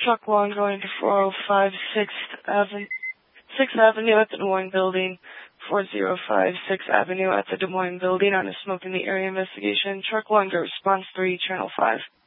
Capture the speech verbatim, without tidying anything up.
Truck one going to four oh five sixth Avenue, sixth Avenue at the Des Moines Building. four oh five sixth Avenue at the Des Moines Building on a smoke in the area investigation. Truck one to response three, Channel five.